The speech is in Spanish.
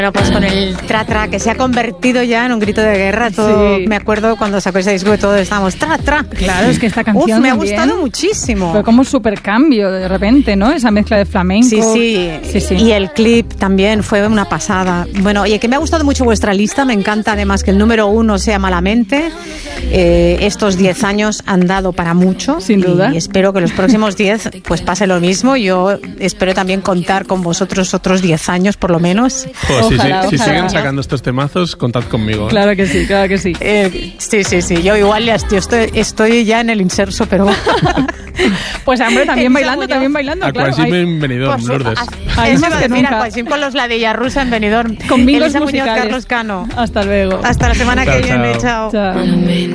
Bueno, pues con el tra-tra, que se ha convertido ya en un grito de guerra. Todo, sí. Me acuerdo cuando sacó ese disco que todos estábamos tra-tra. Claro, es que esta canción me ha gustado muchísimo. Fue como un super cambio de repente, ¿no? Esa mezcla de flamenco. Sí. Y el clip también fue una pasada. Bueno, oye, que me ha gustado mucho vuestra lista. Me encanta además que el número 1 sea Malamente. Estos 10 años han dado para mucho. Sin duda. Y espero que los próximos 10 pues pase lo mismo. Yo espero también contar con vosotros otros 10 años por lo menos. Pues si siguen sacando estos temazos, contad conmigo. Claro que sí, claro que sí. Sí. Yo igual ya estoy ya en el inserso, pero... Pues hombre, también bailando. A Claro, Quasim en Benidorm, Lourdes. Ahí más que nunca. Quasim con los Ladilla Rusa en Benidorm. Con bingos Elisa musicales. Muñoz, Carlos Cano. Hasta luego. Hasta la semana que viene. Chao.